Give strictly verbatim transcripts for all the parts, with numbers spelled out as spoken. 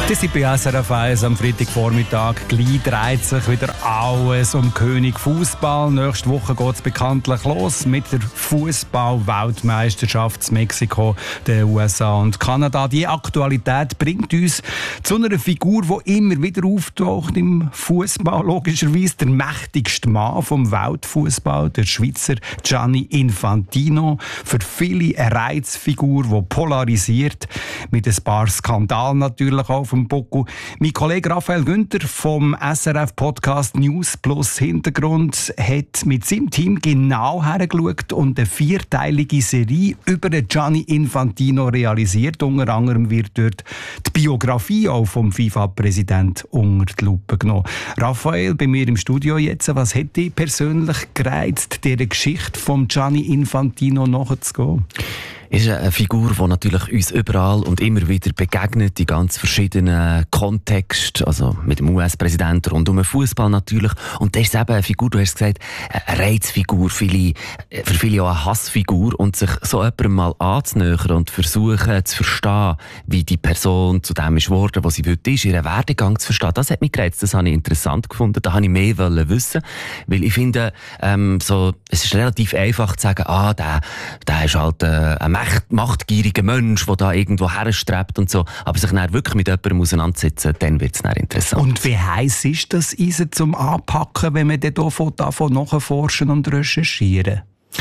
Das ist bei S R F eins am Freitagvormittag. Gleich dreht sich wieder alles um König Fußball. Nächste Woche geht es bekanntlich los mit der Fußball-Weltmeisterschaft in Mexiko, den U S A und Kanada. Die Aktualität bringt uns zu einer Figur, die immer wieder auftaucht im Fußball. Logischerweise der mächtigste Mann vom Weltfußball, der Schweizer Gianni Infantino. Für viele eine Reizfigur, die polarisiert, mit ein paar Skandalen natürlich auf dem Buckel. Mein Kollege Raphael Günther vom S R F-Podcast News Plus Hintergrund hat mit seinem Team genau hergeschaut und eine vierteilige Serie über den Gianni Infantino realisiert. Unter anderem wird dort die Biografie auch vom FIFA-Präsident unter die Lupe genommen. Raphael, bei mir im Studio jetzt, was hat dich persönlich gereizt, dieser Geschichte von Gianni Infantino nachzugehen? Ist eine Figur, die natürlich uns überall und immer wieder begegnet, in ganz verschiedenen Kontexten, also mit dem U S-Präsidenten rund um den Fußball natürlich. Und das ist eben eine Figur, du hast gesagt, eine Reizfigur, viele, für viele auch eine Hassfigur. Und sich so jemandem mal anzunähern und versuchen zu verstehen, wie die Person zu dem ist geworden, was sie heute ist, ihren Werdegang zu verstehen, das hat mich gereizt, das habe ich interessant gefunden, da habe ich mehr wissen, weil ich finde, ähm, so, es ist relativ einfach zu sagen, ah, der, der ist halt äh, ein machtgieriger Mensch, der da irgendwo herstrebt und so. Aber sich dann wirklich mit jemandem auseinandersetzen, dann wird es dann interessant. Und wie heiss ist das Eisen zum Anpacken, wenn man dann davon nachforschen und recherchieren?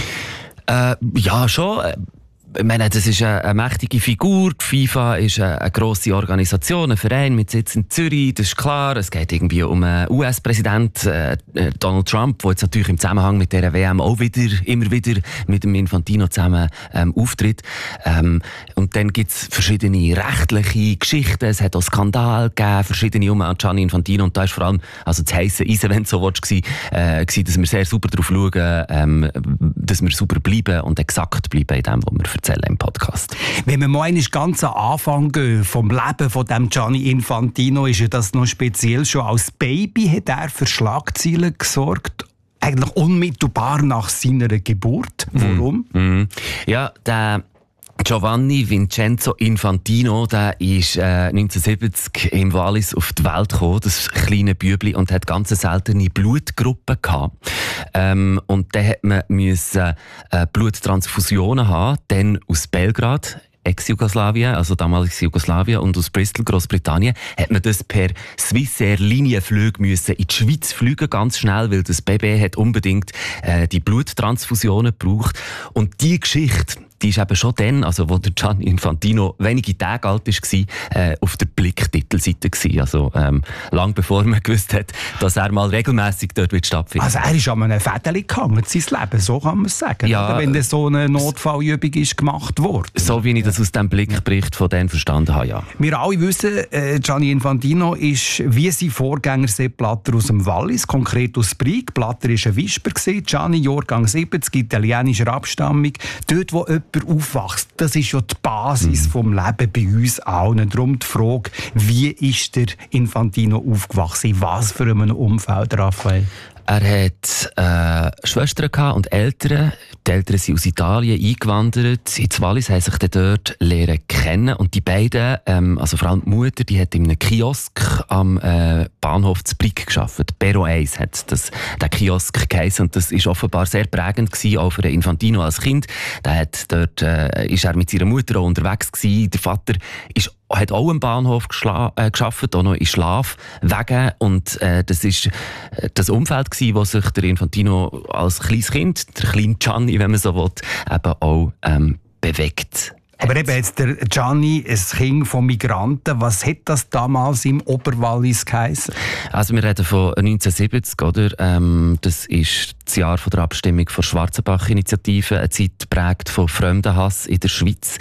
Äh, ja, schon. Ich meine, das ist eine, eine mächtige Figur. Die FIFA ist eine, eine grosse Organisation, ein Verein mit Sitz in Zürich. Das ist klar. Es geht irgendwie um einen U S-Präsident, äh, Donald Trump, der jetzt natürlich im Zusammenhang mit dieser W M auch wieder, immer wieder mit dem Infantino zusammen ähm, auftritt. Ähm, und dann gibt es verschiedene rechtliche Geschichten. Es hat auch Skandale gegeben, verschiedene um Gianni Infantino. Und da ist vor allem, also das heisse Eisen, wenn du so willst, gewesen, äh, gewesen, dass wir sehr super darauf schauen, ähm, dass wir super bleiben und exakt bleiben in dem, was wir erzählen im Podcast. Wenn wir mal ganz am Anfang gehen, vom Leben von dem Gianni Infantino, ist ja das noch speziell. Schon als Baby hat er für Schlagzeilen gesorgt, eigentlich unmittelbar nach seiner Geburt. Warum? Mm, mm. Ja, der Giovanni Vincenzo Infantino, der ist äh, neunzehnhundertsiebzig im Wallis auf die Welt gekommen, das kleine Bübli, und hat ganz seltene Blutgruppen gehabt. Ähm, und dann hat man müssen, äh, Bluttransfusionen haben, dann aus Belgrad, Ex-Jugoslawien, also damaliges Jugoslawien, und aus Bristol, Großbritannien, hat man das per Swissair Linienflug müssen in die Schweiz fliegen, ganz schnell, weil das Baby hat unbedingt äh, die Bluttransfusionen gebraucht. Und die Geschichte, die ist eben schon dann, also wo der Gianni Infantino wenige Tage alt war, äh, auf der Blick-Titelseite gewesen. Also ähm, lang bevor man gewusst hat, dass er mal regelmässig dort wird stattfinden. Also er ist an einem Fädeli gehangen, sein Leben, so kann man es sagen. Ja, oder? Wenn so eine Notfallübung ist gemacht worden. So wie ich das aus dem Blickbericht von denen verstanden habe, ja. Wir alle wissen, äh, Gianni Infantino ist wie sein Vorgänger Sepp Blatter aus dem Wallis, konkret aus Brig. Blatter war ein Wisper, Gianni Jahrgang siebzig, italienischer Abstammung. Dort, wo jemand aufwächst, das ist ja die Basis mhm. vom Leben bei uns allen. Darum die Frage, wie ist der Infantino aufgewachsen? In was für einem Umfeld, Raphael? Er hat äh, Schwestern und Eltern. Die Eltern sind aus Italien eingewandert. Ins Wallis haben sich dann dort lernen kennen. Und die beiden, ähm, also vor allem die Mutter, die hat in einem Kiosk am äh, Bahnhof zu Brig gearbeitet. Bero eins hat das, der Kiosk geheissen. Und das war offenbar sehr prägend gewesen, auch für den Infantino als Kind. Der hat dort, äh, ist er mit seiner Mutter auch unterwegs gewesen. Der Vater ist hat auch am Bahnhof geschla- äh, gearbeitet, auch noch in Schlafwegen. Und äh, das ist äh, das Umfeld gewesen, wo sich der Infantino als kleines Kind, der kleine Gianni, wenn man so will, eben auch ähm, bewegt. Aber eben jetzt der Gianni, ein Kind von Migranten, was hat das damals im Oberwallis geheissen? Also wir reden von neunzehnhundertsiebzig, oder? Ähm, das ist das Jahr von der Abstimmung der Schwarzenbach-Initiative, eine Zeit geprägt von Fremdenhass in der Schweiz.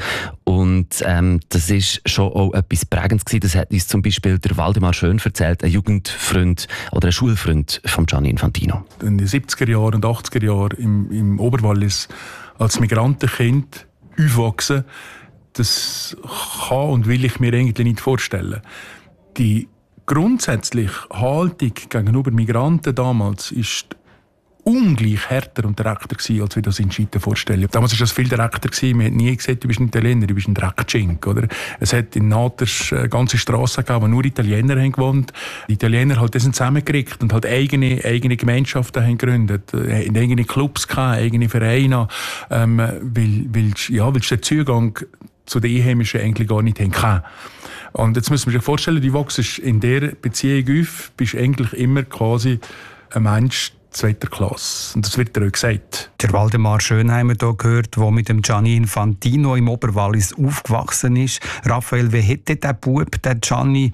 Und ähm, das ist schon auch etwas Prägendes gewesen. Das hat uns zum Beispiel der Waldemar Schön erzählt, ein Jugendfreund oder ein Schulfreund von Gianni Infantino. In den siebziger Jahren und achtziger Jahren im, im Oberwallis als Migrantenkind aufwachsen, das kann und will ich mir eigentlich nicht vorstellen. Die grundsätzliche Haltung gegenüber Migranten damals ist ungleich härter und direkter gewesen, als wir das in Scheiten vorstellen. Damals war das viel direkter gewesen. Man hat nie gesagt, du bist ein Italiener, du bist ein Dreckschink, oder? Es hat in Naters äh, ganze Strassen gegeben, wo nur Italiener haben gewohnt. Die Italiener halt das zusammengekriegt und halt eigene, eigene Gemeinschaften haben gegründet, äh, eigene Clubs gehabt, eigene Vereine, ähm, weil, weil, ja, weil der Zugang zu den Einheimischen eigentlich gar nicht haben. Und jetzt müssen wir sich vorstellen, du wachst in dieser Beziehung auf, bist eigentlich immer quasi ein Mensch zweiter Klasse. Und das wird dir auch gesagt. Der Waldemar Schönheimer hier gehört, der mit dem Gianni Infantino im Oberwallis aufgewachsen ist. Raphael, wie hätte der Bub, der Gianni,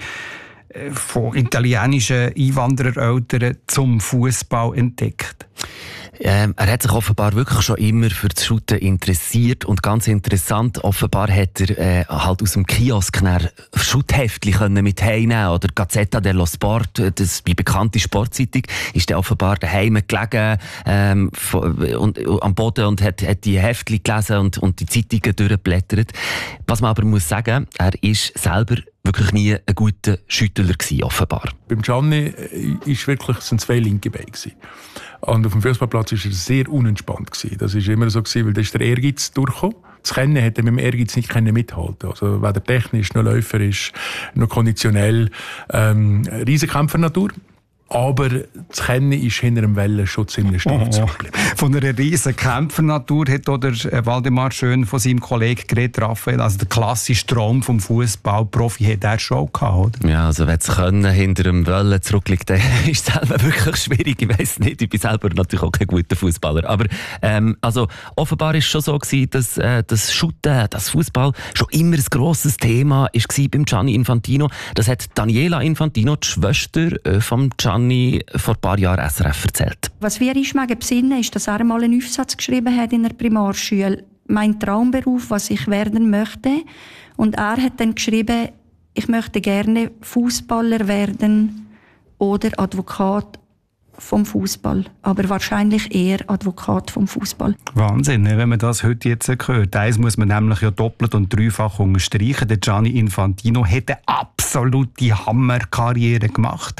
von italienischen Einwanderereltern zum Fußball entdeckt? Ähm, er hat sich offenbar wirklich schon immer für das Shooten interessiert und ganz interessant, offenbar hat er äh, halt aus dem Kiosk Schuttheftchen können mit heimnehmen oder Gazzetta dello Sport, das die bekannte Sportzeitung, ist dann offenbar daheim gelegen ähm, und, und, am Boden und hat, hat die Heftchen gelesen und, und die Zeitungen durchgeblättert. Was man aber muss sagen, er ist selber wirklich nie ein guter Schüttler gewesen, offenbar. Beim Gianni ist wirklich, sind zwei linke Beine gewesen. Und auf dem Fußballplatz war er sehr unentspannt gewesen. Das war immer so gewesen, weil da ist der Ehrgeiz durchgekommen. Das Kennen hat er mit dem Ehrgeiz nicht mithalten. Also weder technisch, noch läuferisch, noch konditionell. Ähm, Riesenkämpfernatur. Aber das Kennen ist hinter dem Wellen schon ziemlich stark zurückgeblieben. Oh, von einer riesen Kämpfernatur hat auch der Waldemar Schön von seinem Kollegen geredet, Raphael. Also der klassische Traum vom Fußballprofi hat er schon gehabt, oder? Ja, also wenn das Können hinter dem Wollen zurückliegt, dann ist es selber wirklich schwierig. Ich weiss nicht, ich bin selber natürlich auch kein guter Fußballer. Aber ähm, also offenbar war es schon so gewesen, dass äh, das Shooten, das Fußball schon immer ein grosses Thema war beim Gianni Infantino. Das hat Daniela Infantino, die Schwester äh, vom Gianni, vor ein paar Jahren S R F erzählt. Was wir uns besinnen, ist, dass er einmal einen Aufsatz geschrieben hat in der Primarschule. Mein Traumberuf, was ich werden möchte. Und er hat dann geschrieben, ich möchte gerne Fußballer werden oder Advokat vom Fußball, aber wahrscheinlich eher Advokat vom Fußball. Wahnsinn, wenn man das heute jetzt hört. Eins muss man nämlich ja doppelt und dreifach unterstreichen. Der Gianni Infantino hat eine absolute Hammerkarriere gemacht.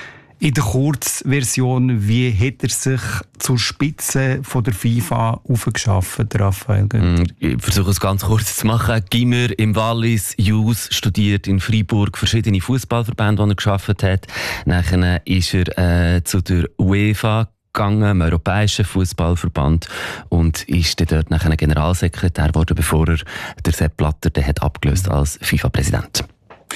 In der Kurzversion, wie hat er sich zur Spitze von der FIFA aufgeschafft, Raphael? Ich versuche es ganz kurz zu machen. Gimmer im Wallis, Jus studiert in Freiburg, verschiedene Fußballverbände, die er geschafft hat. Nachher ist er äh, zu der UEFA gegangen, im Europäischen Fußballverband, und ist dann dort nachher Generalsekretär geworden, bevor er der Sepp Blatter den hat abgelöst als FIFA-Präsident.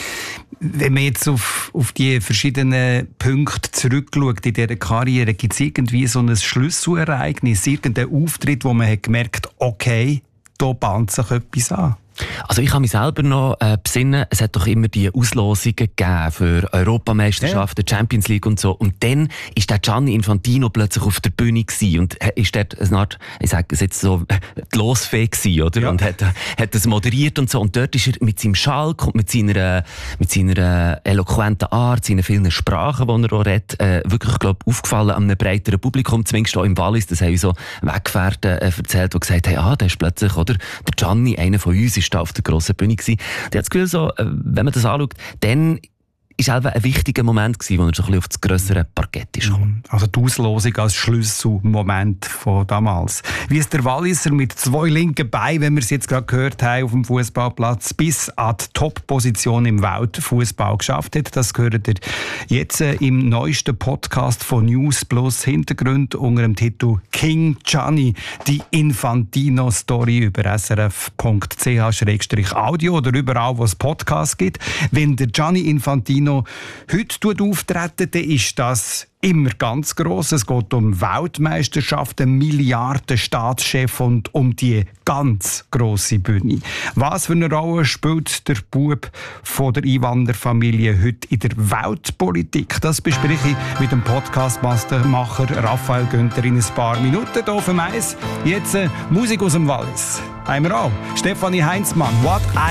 Wenn man jetzt auf, auf die verschiedenen Punkte zurückschaut in dieser Karriere, gibt es irgendwie so ein Schlüsselereignis, irgendeinen Auftritt, wo man hat gemerkt, okay, da bahnt sich etwas an? Also ich kann mich selber noch äh, besinnen, es hat doch immer die Auslosungen gegeben für Europameisterschaften, ja. Champions League und so. Und dann ist der Gianni Infantino plötzlich auf der Bühne gewesen und ist dort eine Art, ich sage es jetzt so, die Losfee gewesen, oder? Ja. Und hat, hat das moderiert und so. Und dort ist er mit seinem Schalk und mit seiner, mit seiner eloquenten Art, seinen vielen Sprachen, die er auch redet, äh, wirklich, glaube ich, aufgefallen an einem breiteren Publikum, zumindest auch im Wallis. Das haben so Weggefährten äh, erzählt, die gesagt haben, ah, der ist plötzlich, oder? Der Gianni, einer von uns, ist da auf der grossen Bühne gewesen. Ich habe das Gefühl, so, wenn man das anschaut, dann war ein wichtiger Moment gewesen, wo er so ein bisschen auf das grössere Parkett ist. Also die Auslosung als Schlüsselmoment von damals. Wie es der Walliser mit zwei linken Beinen, wenn wir es jetzt gerade gehört haben, auf dem Fußballplatz bis an die Top-Position im Weltfußball geschafft hat, das gehört ihr jetzt im neuesten Podcast von News Plus Hintergrund unter dem Titel King Gianni, die Infantino-Story über s r f punkt c h slash audio oder überall, wo es Podcasts gibt. Wenn der Gianni Infantino heute auftreten, dann ist das immer ganz gross. Es geht um Weltmeisterschaften, Milliarden Staatschef und um die ganz grosse Bühne. Was für eine Rolle spielt der Bub von der Einwanderfamilie heute in der Weltpolitik? Das bespreche ich mit dem Podcastmacher Raphael Günther in ein paar Minuten hier auf dem Eis. Jetzt äh, Musik aus dem Wallis. Haben wir auch. Stefanie Heinzmann, What I